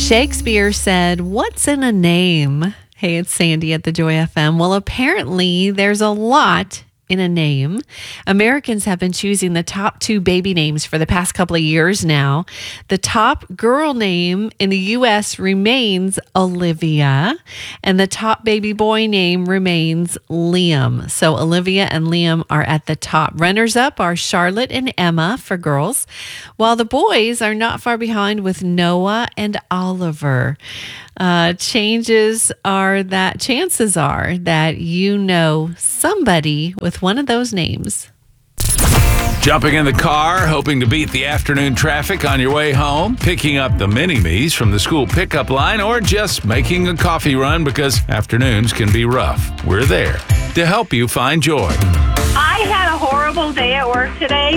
Shakespeare said, "What's in a name?" Hey, it's Sandy at the Joy FM. Well, apparently there's a lot in a name. Americans have been choosing the top 2 baby names for the past couple of years now. The top girl name in the U.S. remains Olivia, and the top baby boy name remains Liam. So Olivia and Liam are at the top. Runners up are Charlotte and Emma for girls, while the boys are not far behind with Noah and Oliver. Chances are that you know somebody with one of those names. Jumping in the car, hoping to beat the afternoon traffic on your way home, picking up the mini-me's from the school pickup line, or just making a coffee run because afternoons can be rough. We're there to help you find joy. I had a horrible day at work today.